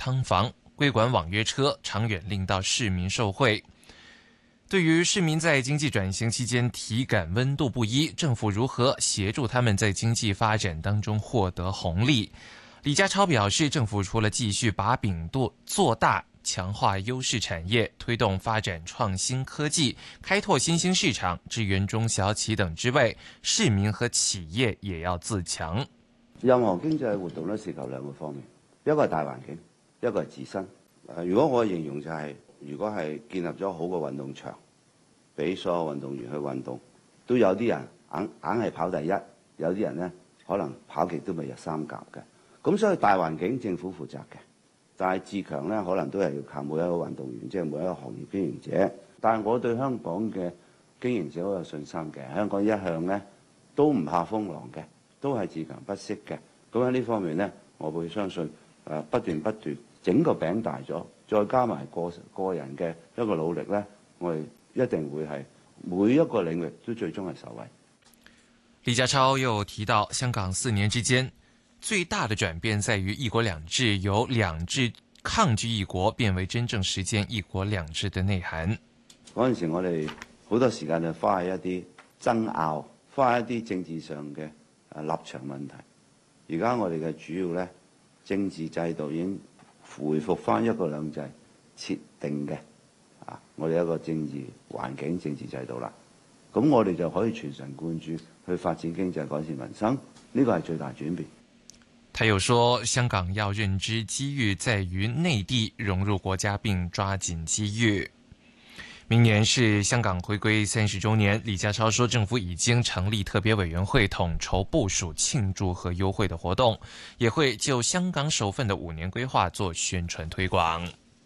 汤房，规管网约车，长远令到市民受惠。对于市民在经济转型期间体感温度不一，政府如何协助他们在经济发展当中获得红利？李家超表示，政府除了继续把饼做大，强化优势产业，推动发展创新科技，开拓新兴市场，支援中小企等之外，市民和企業也要自強。 任何經濟活動都涉及兩個方面，一個係大環境，一個係自身。如果我形容就係、如果係建立咗好嘅運動場，俾所有運動員去運動，都有啲人硬係跑第一，有啲人呢可能跑極都未入三甲嘅。咁所以大環境政府負責嘅，但係自強呢可能都係要靠每一個運動員，即係每一個行業經營者。但係我對香港嘅經營者好有信心嘅，香港一向呢都唔怕風浪嘅，都係自強不息嘅。咁喺呢方面呢，我會相信不斷整個餅大咗，再加埋個人嘅一個努力呢，我哋一定會係每一個領域都最終係受惠。 李家超又提到，香港4年之間最大的轉變在於一國兩制由兩制抗拒一國變為真正實踐一國兩制的內涵。 嗰陣時我哋好多時間就花喺一啲爭拗，花喺一啲政治上嘅立場問題。而家我哋嘅主要呢，政治制度已經回復翻一國兩制設定嘅我哋一個政治環境、政治制度啦。咁我哋就可以全神貫注去發展經濟、改善民生，呢個係最大轉變。 他又說，香港要認知機遇在於內地融入國家並抓緊機遇。明年是香港回歸30週年，李家超說，政府已經成立特別委員會統籌部署慶祝和優惠的活動，也會就香港首份的5年規劃做宣傳推廣。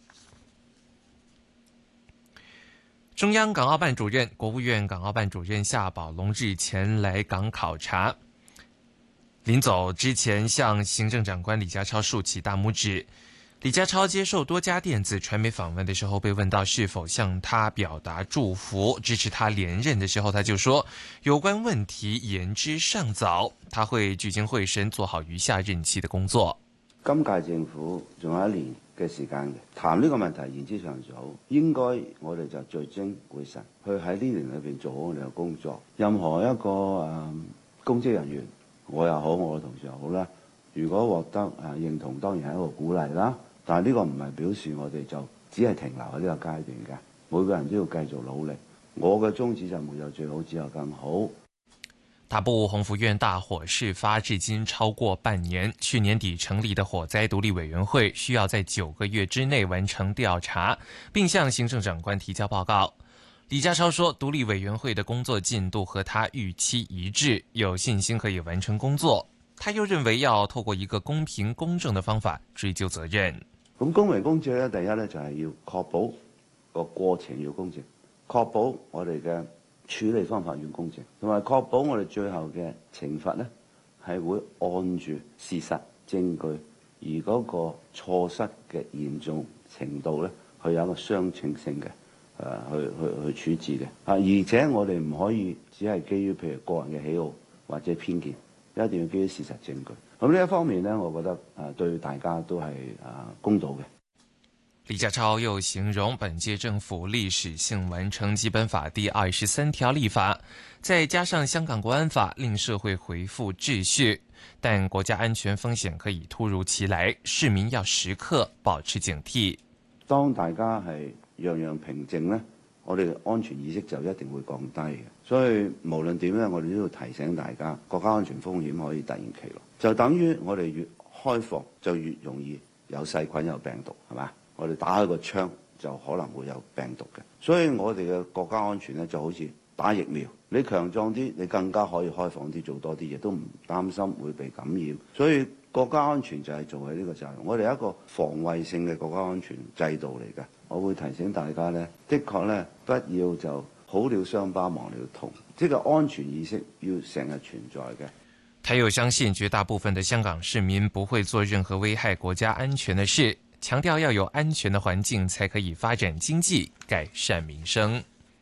中央港澳辦主任、國務院港澳辦主任夏寶龍日前來港考察，臨走之前向行政長官李家超豎起大拇指。李家超接受多家電子傳媒訪問的時候，被問到是否向他表達祝福、支持他連任的時候，他就說有關問題言之尚早，他會聚精會神做好餘下任期的工作。 今屆政府仲有1年嘅時間嘅，談呢個問題言之尚早，應該我哋就聚精會神去喺呢年裏邊做好我哋嘅工作。任何一個公職人員，我又好，我嘅同事又好啦，如果獲得認同，當然係一個鼓勵啦。但係呢個唔係表示我哋就只係停留喺呢個階段嘅，每個人都要繼續努力。我嘅宗旨就沒有最好，只有更好。 大埔鴻福苑大火事發至今超過半年，去年底成立的火災獨立委員會需要在9個月之內完成調查，並向行政長官提交報告。李家超說，獨立委員會的工作進度和他預期一致，有信心可以完成工作。他又認為要透過一個公平公正的方法追究責任。 咁公平公正咧，第一咧就係要確保個過程要公正，確保我哋嘅處理方法要公正，同埋確保我哋最後嘅懲罰咧係會按住事實證據，而嗰個錯失嘅嚴重程度咧，佢有一個相稱性嘅去處置嘅。而且我哋唔可以只係基於譬如個人嘅喜好或者偏見，一定要基於事實證據。咁呢一方面呢，我覺得對大家都係公道嘅。 李家超又形容本屆政府歷史性完成基本法第23條立法，再加上香港國安法，令社會恢復秩序，但國家安全風險可以突如其來，市民要時刻保持警惕。 當大家係樣樣平靜呢，我哋安全意識就一定會降低嘅。所以無論點咧，我哋都要提醒大家，國家安全風險可以突然其來，就等於我哋越開放就越容易有細菌有病毒，係嘛？我哋打開個窗就可能會有病毒嘅。所以我哋嘅國家安全咧就好似打疫苗，你強壯啲，你更加可以開放啲，做多啲嘢，都唔擔心會被感染。所以國家安全就係做喺呢個責任。我哋一個防衛性嘅國家安全制度嚟嘅。我會提醒大家呢，的確呢，不要就好了傷疤忘了痛，這個安全意識要成日存在嘅。 他又相信絕大部分的香港市民不會做任何危害國家安全的事，強調要有安全的環境才可以發展經濟、改善民生。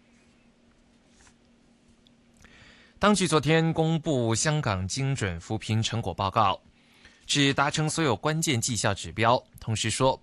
當局昨天公布香港精準扶貧成果報告，指達成所有關鍵績效指標，同時說